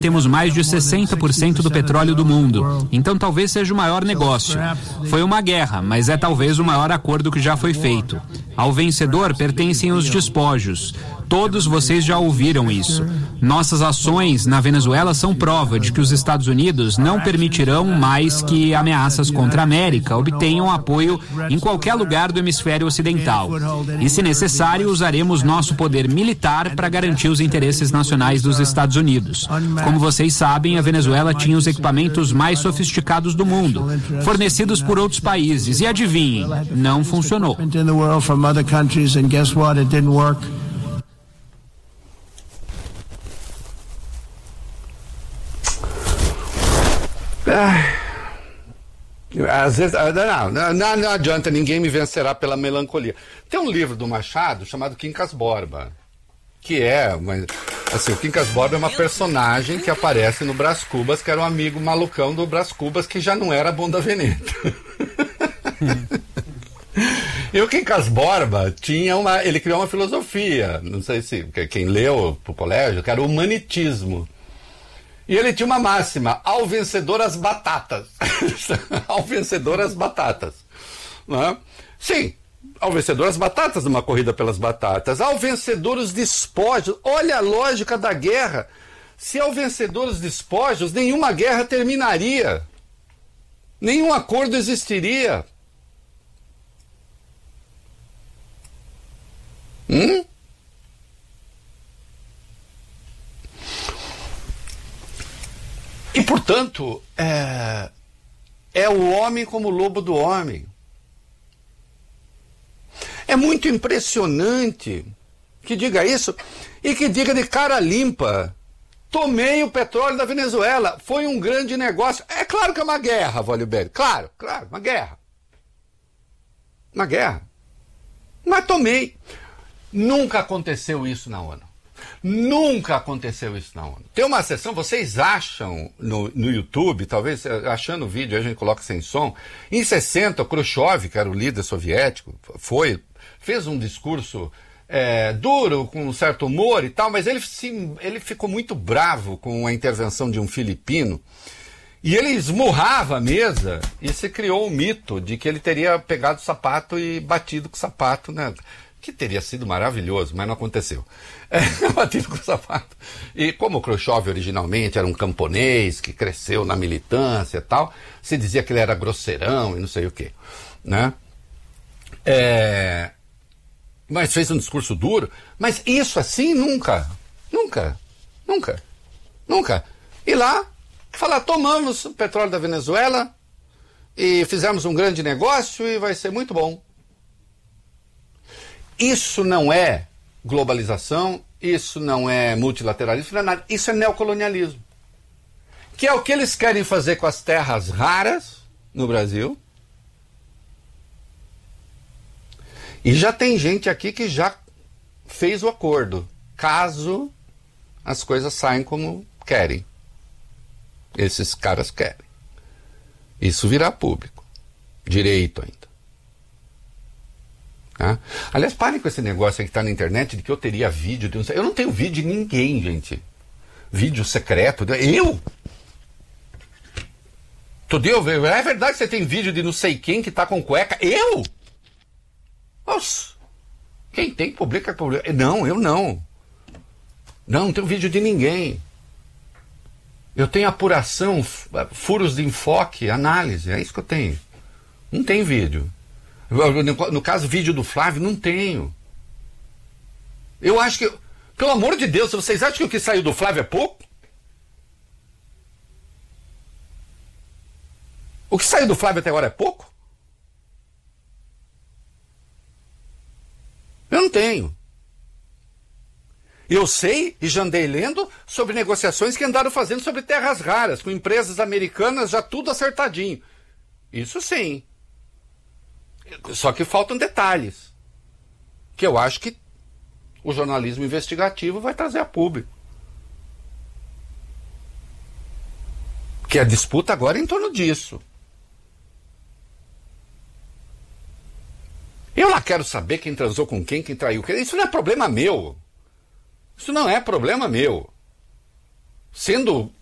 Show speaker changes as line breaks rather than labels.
Temos mais de 60% do petróleo do mundo, então talvez seja o maior negócio. Foi uma guerra, mas é talvez o maior acordo que já foi feito. Ao vencedor pertencem os despojos. Todos vocês já ouviram isso. Nossas ações na Venezuela são prova de que os Estados Unidos não permitirão mais que ameaças contra a América obtenham apoio em qualquer lugar do hemisfério ocidental. E, se necessário, usaremos nosso poder militar para garantir os interesses nacionais dos Estados Unidos. Como vocês sabem, a Venezuela tinha os equipamentos mais sofisticados do mundo, fornecidos por outros países. E adivinhem, não funcionou.
Às vezes, não adianta, ninguém me vencerá pela melancolia. Tem um livro do Machado chamado Quincas Borba, que é, assim, o Quincas Borba é uma personagem que aparece no Brás Cubas, que era um amigo malucão do Brás Cubas, que já não era bom da Veneta. E o Quincas Borba ele criou uma filosofia, não sei se quem leu pro colégio, que era o humanitismo. E ele tinha uma máxima: ao vencedor as batatas. Ao vencedor as batatas. Né? Sim, ao vencedor as batatas numa corrida pelas batatas. Ao vencedor os despojos. Olha a lógica da guerra. Se ao vencedor os despojos, nenhuma guerra terminaria. Nenhum acordo existiria. E, portanto, é o homem como o lobo do homem. É muito impressionante que diga isso e que diga de cara limpa: tomei o petróleo da Venezuela, foi um grande negócio. É claro que é uma guerra, Valibério. Claro, uma guerra. Uma guerra. Mas tomei. Nunca aconteceu isso na ONU. Nunca aconteceu isso na ONU. Tem uma sessão, vocês acham no YouTube, talvez achando o vídeo, a gente coloca sem som. Em 60, o Khrushchev, que era o líder soviético, fez um discurso duro, com um certo humor e tal, mas ele ficou muito bravo com a intervenção de um filipino. E ele esmurrava a mesa e se criou um mito de que ele teria pegado o sapato e batido com o sapato, né? Que teria sido maravilhoso, mas não aconteceu. Batido com o sapato. E como o Khrushchev originalmente era um camponês que cresceu na militância e tal, se dizia que ele era grosseirão e não sei o quê, né? Mas fez um discurso duro. Mas isso assim nunca. E lá, falar: tomamos o petróleo da Venezuela e fizemos um grande negócio e vai ser muito bom. Isso não é globalização, isso não é multilateralismo, isso não é nada. Isso é neocolonialismo. Que é o que eles querem fazer com as terras raras no Brasil. E já tem gente aqui que já fez o acordo, caso as coisas saiam como querem. Esses caras querem. Isso virá público. Direito ainda. Tá? Aliás, parem com esse negócio aí que está na internet de que eu teria vídeo de eu não tenho vídeo de ninguém, gente. Vídeo secreto. Eu? É verdade que você tem vídeo de não sei quem que está com cueca? Eu? Nossa. Quem tem, publica. Não, eu não. Não tenho vídeo de ninguém. Eu tenho apuração, furos de enfoque, análise. É isso que eu tenho. Não tem vídeo. No caso, vídeo do Flávio, não tenho. Eu acho que... Pelo amor de Deus, vocês acham que o que saiu do Flávio é pouco? O que saiu do Flávio até agora é pouco? Eu não tenho. Eu sei e já andei lendo sobre negociações que andaram fazendo sobre terras raras, com empresas americanas já tudo acertadinho. Isso sim. Só que faltam detalhes, que eu acho que o jornalismo investigativo vai trazer a público. Que a disputa agora é em torno disso. Eu lá quero saber quem transou com quem traiu quem. Isso não é problema meu. Isso não é problema meu. sendo